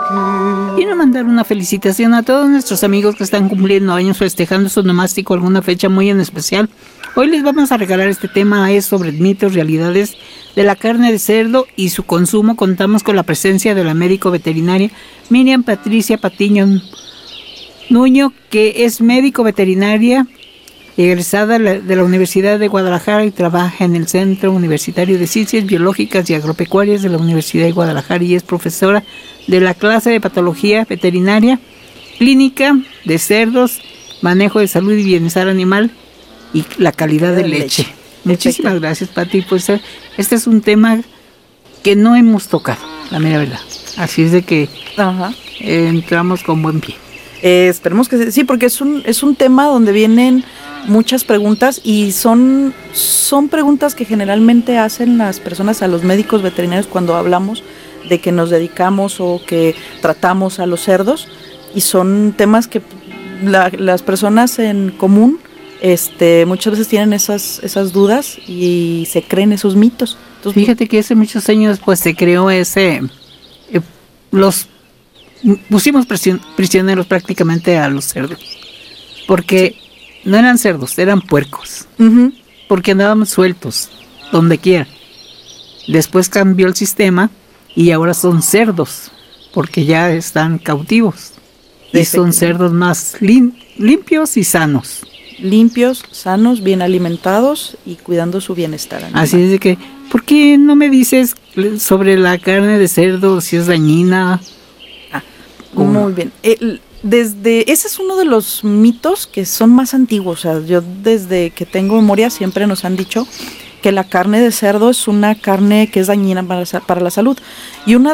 Quiero mandar una felicitación a todos nuestros amigos que están cumpliendo años, festejando su nomástico, alguna fecha muy en especial. Hoy les vamos a regalar este tema, es sobre mitos, realidades de la carne de cerdo y su consumo. Contamos con la presencia de la médico veterinaria Miriam Patricia Patiño Nuño, que es médico veterinaria egresada de la Universidad de Guadalajara y trabaja en el Centro Universitario de Ciencias Biológicas y Agropecuarias de la Universidad de Guadalajara y es profesora de la clase de Patología Veterinaria, Clínica de Cerdos, Manejo de Salud y Bienestar Animal y la calidad de leche. Muchísimas gracias, Pati. Pues este es un tema que no hemos tocado, la mera verdad. Así es de que entramos con buen pie. Esperemos que sí, porque es un tema donde vienen muchas preguntas y son preguntas que generalmente hacen las personas a los médicos veterinarios cuando hablamos de que nos dedicamos o que tratamos a los cerdos, y son temas que las personas en común muchas veces tienen esas dudas y se creen esos mitos. Entonces, fíjate que hace muchos años pues se creó los pusimos prisioneros prácticamente a los cerdos, porque no eran cerdos, eran puercos, porque andaban sueltos donde quiera. Después cambió el sistema y ahora son cerdos, porque ya están cautivos y son cerdos más limpios y sanos. Limpios, sanos, bien alimentados y cuidando su bienestar animal. Así es de que, ¿por qué no me dices sobre la carne de cerdo, si es dañina? Muy bien. Ese es uno de los mitos que son más antiguos. O sea, yo desde que tengo memoria siempre nos han dicho que la carne de cerdo es una carne que es dañina para la salud. Y una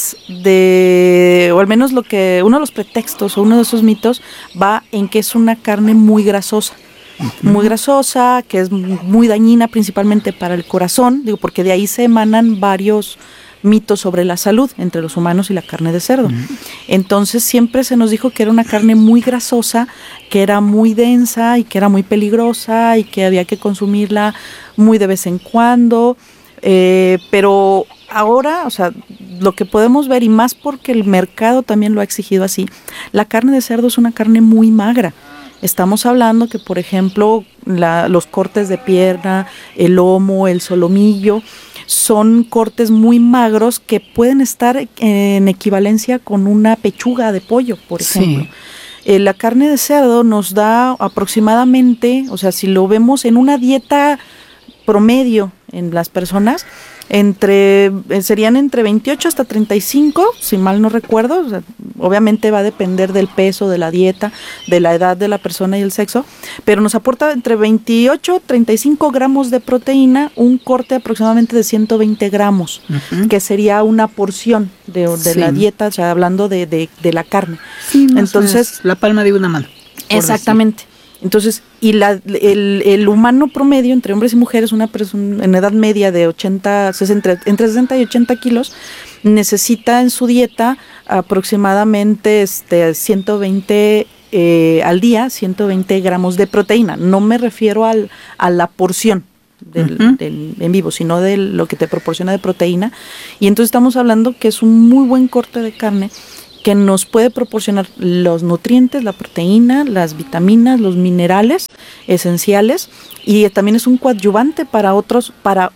o al menos uno de los pretextos o uno de esos mitos va en que es una carne muy grasosa. Muy grasosa, que es muy dañina principalmente para el corazón, porque de ahí se emanan varios mitos sobre la salud entre los humanos y la carne de cerdo. Entonces siempre se nos dijo que era una carne muy grasosa, que era muy densa y que era muy peligrosa y que había que consumirla muy de vez en cuando, pero ahora, o sea, lo que podemos ver, y más porque el mercado también lo ha exigido así, la carne de cerdo es una carne muy magra. Estamos hablando que, por ejemplo, los cortes de pierna, el lomo, el solomillo, son cortes muy magros que pueden estar en equivalencia con una pechuga de pollo, por ejemplo. Sí. La carne de cerdo nos da aproximadamente, o sea, si lo vemos en una dieta promedio en las personas, serían entre 28 hasta 35, si mal no recuerdo. O sea, obviamente va a depender del peso, de la dieta, de la edad de la persona y el sexo, pero nos aporta entre 28 y 35 gramos de proteína, un corte aproximadamente de 120 gramos, que sería una porción de la dieta, o sea, hablando de la carne. Sí, entonces, la palma de una mano. Exactamente. Decir. Entonces, y el humano promedio, entre hombres y mujeres, una persona en edad media de entre 60 y 80 kilos, necesita en su dieta aproximadamente 120 al día, 120 gramos de proteína. No me refiero a la porción del en vivo, sino de lo que te proporciona de proteína. Y entonces estamos hablando que es un muy buen corte de carne que nos puede proporcionar los nutrientes, la proteína, las vitaminas, los minerales esenciales, y también es un coadyuvante para otros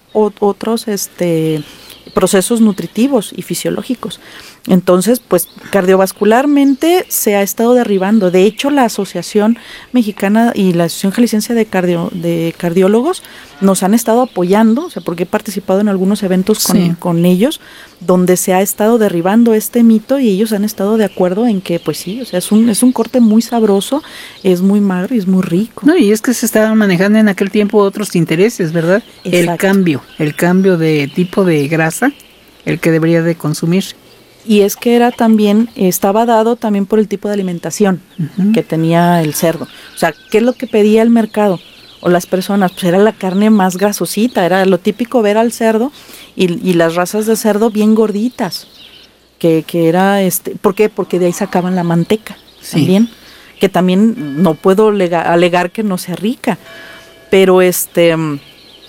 procesos nutritivos y fisiológicos. Entonces, pues cardiovascularmente se ha estado derribando. De hecho, la Asociación Mexicana y la Asociación Jalisciense de Cardiólogos nos han estado apoyando, o sea, porque he participado en algunos eventos con ellos, donde se ha estado derribando este mito, y ellos han estado de acuerdo en que, pues sí, o sea, es un corte muy sabroso, es muy magro y es muy rico. No, y es que se estaban manejando en aquel tiempo otros intereses, ¿verdad? Exacto. El cambio de tipo de grasa, el que debería de consumir. Y es que estaba dado también por el tipo de alimentación que tenía el cerdo. O sea, ¿qué es lo que pedía el mercado o las personas? Pues era la carne más grasosita, era lo típico ver al cerdo y las razas de cerdo bien gorditas, que era ¿por qué? Porque de ahí sacaban la manteca también, que también no puedo alegar que no sea rica, pero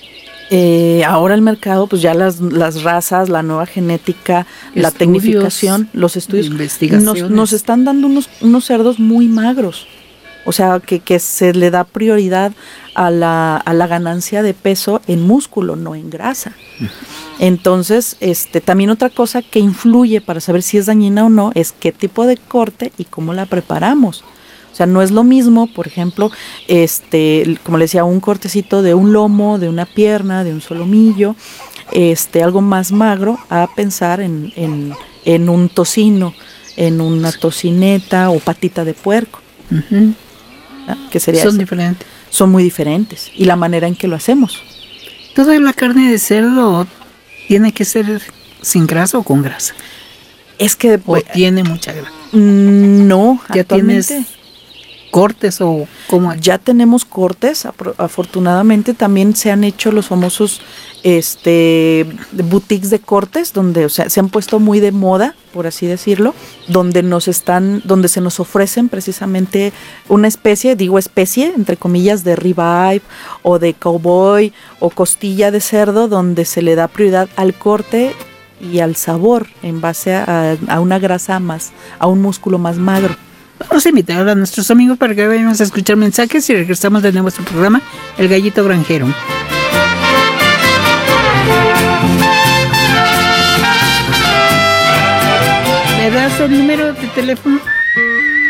Ahora el mercado, pues ya las razas, la nueva genética, la tecnificación, los estudios nos están dando unos cerdos muy magros. O sea, que se le da prioridad a la ganancia de peso en músculo, no en grasa. Entonces, también otra cosa que influye para saber si es dañina o no es qué tipo de corte y cómo la preparamos. O sea, no es lo mismo, por ejemplo, como le decía, un cortecito de un lomo, de una pierna, de un solomillo, algo más magro, a pensar en un tocino, en una tocineta o patita de puerco. Uh-huh. ¿Qué sería Son eso? diferentes. Son muy diferentes. Y la manera en que lo hacemos. ¿Toda la carne de cerdo tiene que ser sin grasa o con grasa? Es que... ¿O tiene mucha grasa? No, ya tienes cortes o cómo. Ya tenemos cortes, afortunadamente también se han hecho los famosos boutiques de cortes, donde, o sea, se han puesto muy de moda, por así decirlo, donde se nos ofrecen precisamente una especie entre comillas, de ribeye o de cowboy o costilla de cerdo, donde se le da prioridad al corte y al sabor en base a una grasa más, a un músculo más magro. Vamos a invitar a nuestros amigos para que vayamos a escuchar mensajes y regresamos de nuevo a nuestro programa El Gallito Granjero. ¿Me das el número de teléfono?